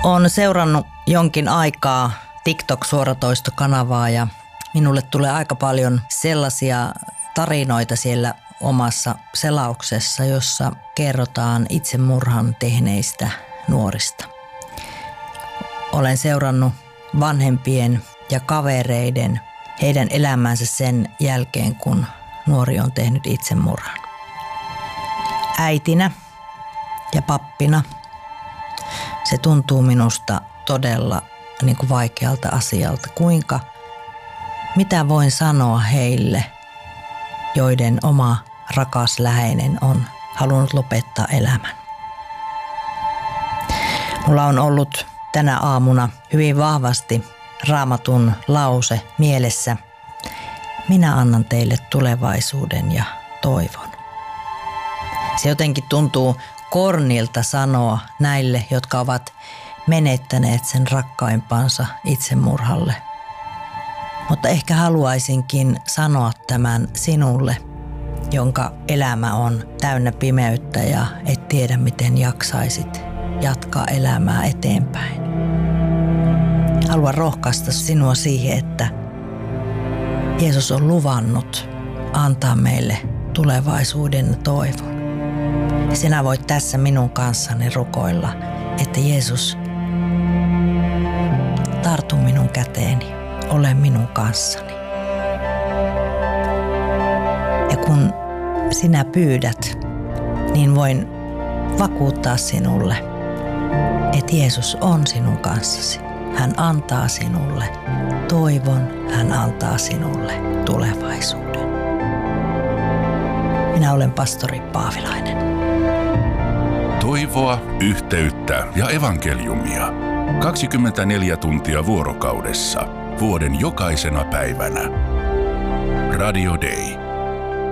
Olen seurannut jonkin aikaa TikTok-suoratoistokanavaa ja minulle tulee aika paljon sellaisia tarinoita siellä omassa selauksessa, jossa kerrotaan itsemurhan tehneistä nuorista. Olen seurannut vanhempien ja kavereiden heidän elämänsä sen jälkeen, kun nuori on tehnyt itsemurhan. Äitinä ja pappina se tuntuu minusta todella vaikealta asialta. Mitä voin sanoa heille, joiden oma rakas läheinen on halunnut lopettaa elämän? Mulla on ollut tänä aamuna hyvin vahvasti Raamatun lause mielessä. Minä annan teille tulevaisuuden ja toivon. Se jotenkin tuntuu kornilta sanoa näille, jotka ovat menettäneet sen rakkaimpansa itsemurhalle. Mutta ehkä haluaisinkin sanoa tämän sinulle, jonka elämä on täynnä pimeyttä ja et tiedä, miten jaksaisit jatkaa elämää eteenpäin. Haluan rohkaista sinua siihen, että Jeesus on luvannut antaa meille tulevaisuuden ja toivon. Ja sinä voit tässä minun kanssani rukoilla, että Jeesus, tartu minun käteeni, ole minun kanssani. Ja kun sinä pyydät, niin voin vakuuttaa sinulle, että Jeesus on sinun kanssasi. Hän antaa sinulle toivon, hän antaa sinulle tulevaisuuden. Minä olen pastori Paavilainen. Toivoa, yhteyttä ja evankeliumia. 24 tuntia vuorokaudessa, vuoden jokaisena päivänä. Radio Day.